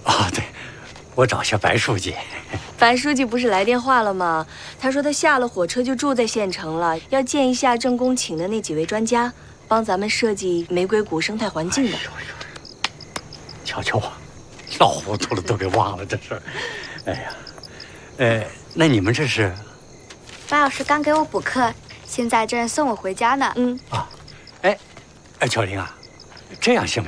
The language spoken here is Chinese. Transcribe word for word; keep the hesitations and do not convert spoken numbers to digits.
啊，对，我找下白书记。 白书记不是来电话了吗？他说他下了火车就住在县城了，要见一下郑公请的那几位专家，帮咱们设计玫瑰谷生态环境的。哎呦呦， 瞧瞧我，老糊涂了，都给忘了这事儿。哎呀，呃，那你们这是？ 白老师刚给我补课，现在正送我回家呢。 嗯啊，哎，哎，巧玲啊，这样行不行？